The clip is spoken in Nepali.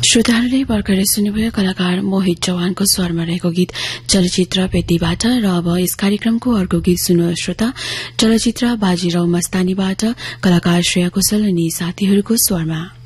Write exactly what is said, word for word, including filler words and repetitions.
श्रोताहरूले भर्खरै सुन्नुभयो कलाकार मोहित चौहानको स्वरमा रहेको गीत चलचित्र पेटीबाट। र अब यस कार्यक्रमको अर्को गीत सुन्नुहोस् श्रोता, चलचित्र बाजीराव मस्तानीबाट कलाकार श्रेया घोषाल अनि साथीहरूको स्वरमा।